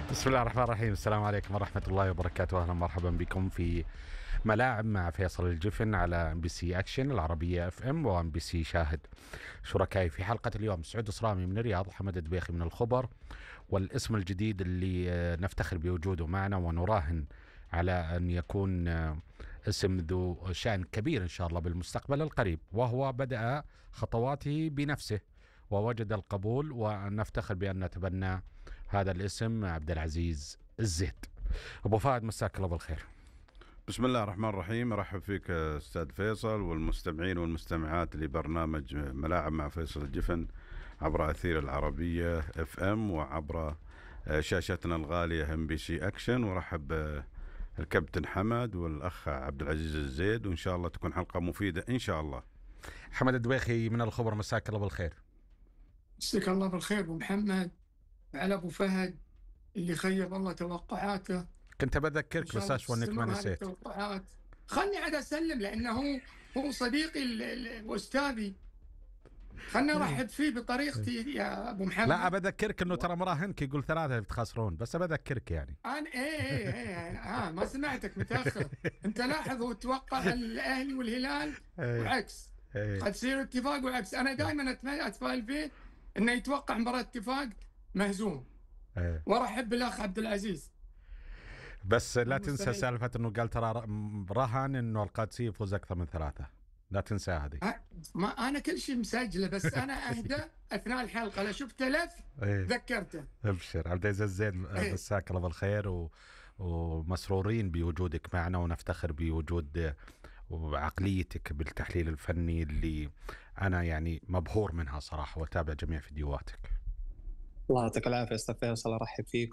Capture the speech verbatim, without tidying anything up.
بسم الله الرحمن الرحيم. السلام عليكم ورحمة الله وبركاته. أهلا مرحبا بكم في ملاعب مع فيصل الجفن على ام بي سي اكشن العربية اف ام وام بي سي شاهد. شركائي في حلقة اليوم سعود صرامي من الرياض، حمد الدبيخي من الخبر، والاسم الجديد اللي آه، نفتخر بوجوده معنا ونراهن على أن يكون آه، اسم ذو شأن كبير إن شاء الله بالمستقبل القريب، وهو بدأ خطواته بنفسه ووجد القبول، ونفتخر بأن نتبنى هذا الاسم عبد العزيز الزيد. أبو فهد، مساك الله بالخير. بسم الله الرحمن الرحيم. ارحب فيك استاذ فيصل والمستمعين والمستمعات لبرنامج ملاعب مع فيصل الجفن عبر اثير العربيه اف ام وعبر شاشتنا الغاليه ام بي سي اكشن. ورحب الكابتن حمد والاخ عبد العزيز الزيد، وان شاء الله تكون حلقه مفيده ان شاء الله. حمد الدبيخي من الخبر، مساك الله بالخير. مساك الله بالخير ابو محمد، على ابو فهد اللي خيب الله توقعاته. كنت ان بذكرك شاء بس الله اشوى انك ما تستمر هذه نسيت. التوقعات. خلني عاد اسلم لانه هو هو صديقي ال- ال- واستاذي. خلني ارحب فيه بطريقتي يا ابو محمد. لا، بذكرك انه ترى مراهنك يقول ثلاثة بتخسرون، بس بذكرك يعني. انا ايه ايه ايه اه ما سمعتك متاخر. انت لاحظ، هو توقع الاهلي والهلال إيه. وعكس، إيه. قد يصير اتفاق وعكس. انا دائما اتفائل فيه انه يتوقع مباراه اتفاق مهزوم. إيه. وارحب بالاخ عبد العزيز. بس لا أبو تنسى سعيد. سالفة انه قال ترى ر- رهن انه القادسية يفوز اكثر من ثلاثة، لا تنسى هذه. أه، ما انا كل شيء مسجله، بس انا اهدى اثناء الحلقه لو شفت تلف إيه. ذكرته. ابشر عبد العزيز الزين، إيه. مساك الله بالخير و... ومسرورين بوجودك معنا، ونفتخر بوجود وعقليتك بالتحليل الفني اللي أنا يعني مبهور منها صراحة، وتابع جميع فيديوهاتك. الله يعطيك العافية أستاذ فيصل، أرحب فيك